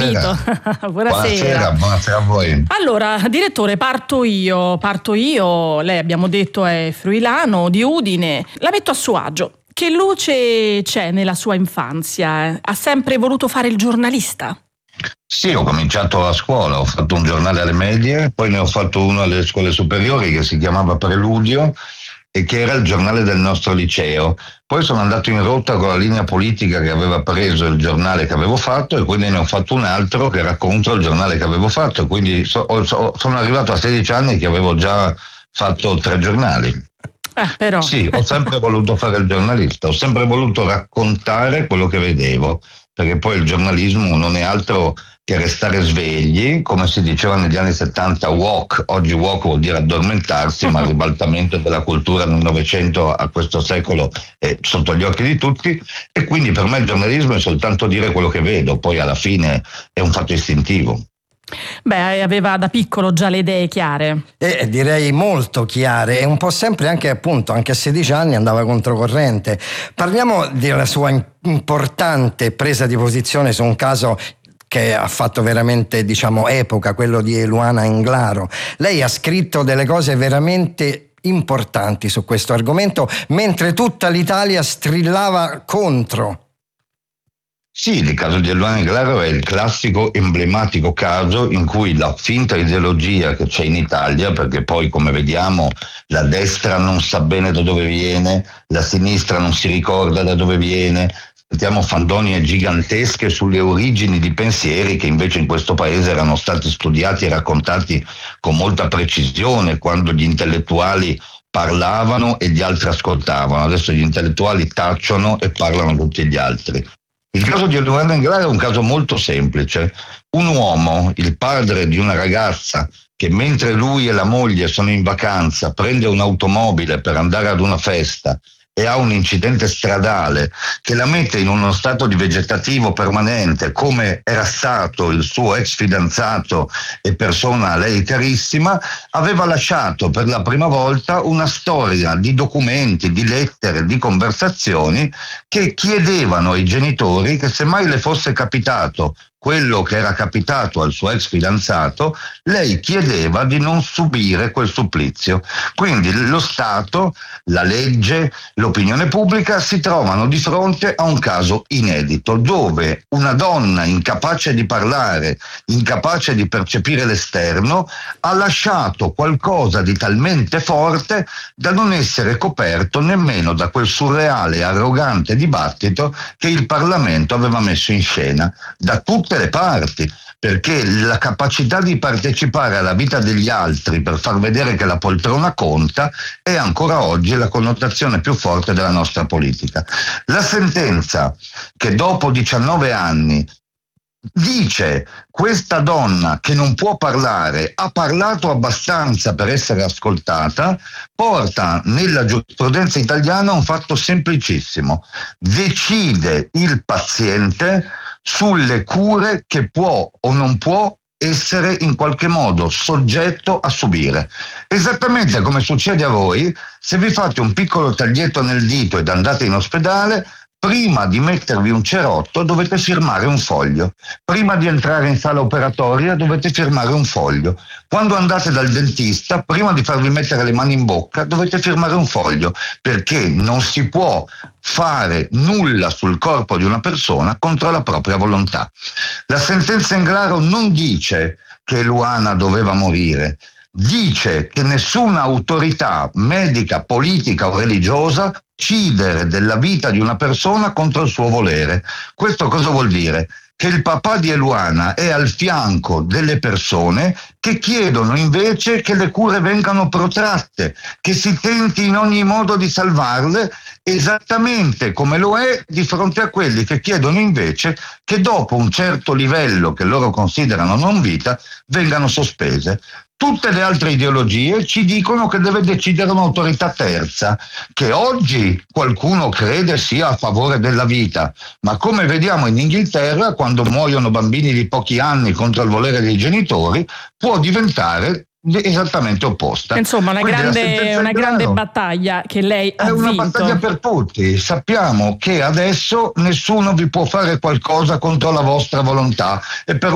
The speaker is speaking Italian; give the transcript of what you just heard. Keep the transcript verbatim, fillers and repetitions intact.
sentito. Buonasera. Buonasera, buonasera a voi. Allora, direttore, parto io, parto io, lei abbiamo detto è friulano, di Udine, la metto a suo agio. Che luce c'è nella sua infanzia? Ha sempre voluto fare il giornalista? Sì, ho cominciato a scuola, ho fatto un giornale alle medie, poi ne ho fatto uno alle scuole superiori che si chiamava Preludio e che era il giornale del nostro liceo. Poi sono andato in rotta con la linea politica che aveva preso il giornale che avevo fatto e quindi ne ho fatto un altro che era contro il giornale che avevo fatto. E quindi so, so, sono arrivato a sedici anni che avevo già fatto tre giornali. Eh, però. Sì, ho sempre voluto fare il giornalista, ho sempre voluto raccontare quello che vedevo, perché poi il giornalismo non è altro che restare svegli, come si diceva negli anni settanta, walk. Oggi walk vuol dire addormentarsi, ma il ribaltamento della cultura nel Novecento a questo secolo è sotto gli occhi di tutti, e quindi per me il giornalismo è soltanto dire quello che vedo, poi alla fine è un fatto istintivo. Beh, aveva da piccolo già le idee chiare. Eh, direi molto chiare, e un po' sempre anche, appunto, anche a sedici anni andava controcorrente. Parliamo della sua importante presa di posizione su un caso che ha fatto veramente, diciamo, epoca, quello di Eluana Englaro. Lei ha scritto delle cose veramente importanti su questo argomento, mentre tutta l'Italia strillava contro. Sì, il caso di Eluana Englaro è il classico emblematico caso in cui la finta ideologia che c'è in Italia, perché poi come vediamo la destra non sa bene da dove viene, la sinistra non si ricorda da dove viene, sentiamo fandonie gigantesche sulle origini di pensieri che invece in questo paese erano stati studiati e raccontati con molta precisione quando gli intellettuali parlavano e gli altri ascoltavano. Adesso gli intellettuali tacciono e parlano tutti gli altri. Il caso di Eluana Englaro è un caso molto semplice. Un uomo, il padre di una ragazza, che mentre lui e la moglie sono in vacanza, prende un'automobile per andare ad una festa e ha un incidente stradale che la mette in uno stato di vegetativo permanente, come era stato il suo ex fidanzato e persona a lei carissima, aveva lasciato per la prima volta una storia di documenti, di lettere, di conversazioni che chiedevano ai genitori che se mai le fosse capitato quello che era capitato al suo ex fidanzato, lei chiedeva di non subire quel supplizio. Quindi lo Stato, la legge, l'opinione pubblica si trovano di fronte a un caso inedito, dove una donna incapace di parlare, incapace di percepire l'esterno, ha lasciato qualcosa di talmente forte da non essere coperto nemmeno da quel surreale e arrogante dibattito che il Parlamento aveva messo in scena da tutte le parti, perché la capacità di partecipare alla vita degli altri per far vedere che la poltrona conta è ancora oggi la connotazione più forte della nostra politica. La sentenza che dopo diciannove anni dice questa donna che non può parlare ha parlato abbastanza per essere ascoltata, porta nella giurisprudenza italiana un fatto semplicissimo: decide il paziente sulle cure che può o non può essere in qualche modo soggetto a subire. Esattamente come succede a voi se vi fate un piccolo taglietto nel dito ed andate in ospedale. Prima di mettervi un cerotto dovete firmare un foglio. Prima di entrare in sala operatoria dovete firmare un foglio. Quando andate dal dentista, prima di farvi mettere le mani in bocca, dovete firmare un foglio, perché non si può fare nulla sul corpo di una persona contro la propria volontà. La sentenza Englaro non dice che Eluana doveva morire, dice che nessuna autorità medica, politica o religiosa decidere della vita di una persona contro il suo volere. Questo cosa vuol dire? Che il papà di Eluana è al fianco delle persone che chiedono invece che le cure vengano protratte, che si tenti in ogni modo di salvarle, esattamente come lo è di fronte a quelli che chiedono invece che dopo un certo livello che loro considerano non vita vengano sospese. Tutte le altre ideologie ci dicono che deve decidere un'autorità terza, che oggi qualcuno crede sia a favore della vita, ma come vediamo in Inghilterra, quando muoiono bambini di pochi anni contro il volere dei genitori, può diventare esattamente opposta. Insomma, una, grande, una grande battaglia che lei ha vinto. È una battaglia per tutti. Sappiamo che adesso nessuno vi può fare qualcosa contro la vostra volontà e per